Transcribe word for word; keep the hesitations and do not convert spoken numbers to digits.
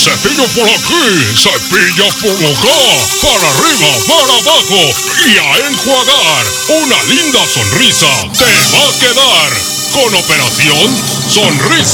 cepillo por aquí, cepilla por acá, para arriba, para abajo y a enjuagar. Una linda sonrisa te va a quedar con Operación Sonrisa